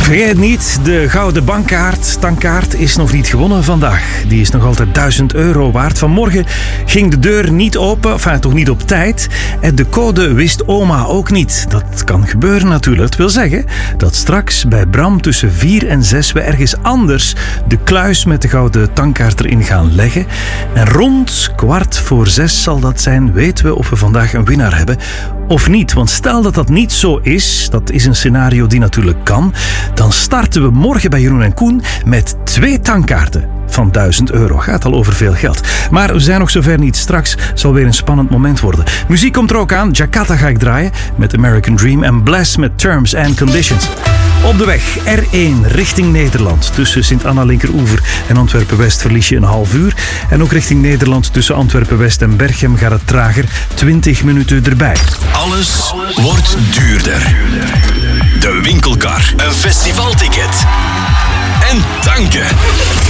Vergeet niet, de gouden tankkaart is nog niet gewonnen vandaag. Die is nog altijd €1000 waard. Vanmorgen ging de deur niet open, enfin toch niet op tijd. En de code wist oma ook niet. Dat kan gebeuren natuurlijk. Het wil zeggen dat straks bij Bram tussen 4 en 6 we ergens anders de kluis met de gouden tankkaart erin gaan leggen. En rond 5:15 zal dat zijn, weten we of we vandaag een winnaar hebben of niet. Want stel dat dat niet zo is, dat is een scenario die natuurlijk kan, dan starten we morgen bij Jeroen en Koen met 2 tankkaarten van €1000. Gaat al over veel geld. Maar we zijn nog zover niet. Straks zal weer een spannend moment worden. Muziek komt er ook aan. Jakarta ga ik draaien met American Dream en Bless met Terms and Conditions. Op de weg R1 richting Nederland. Tussen Sint-Anna-Linkeroever en Antwerpen-West verlies je een half uur. En ook richting Nederland tussen Antwerpen-West en Berchem gaat het trager. 20 minuten erbij. Alles wordt duurder. De winkelkar, een festivalticket en tanken.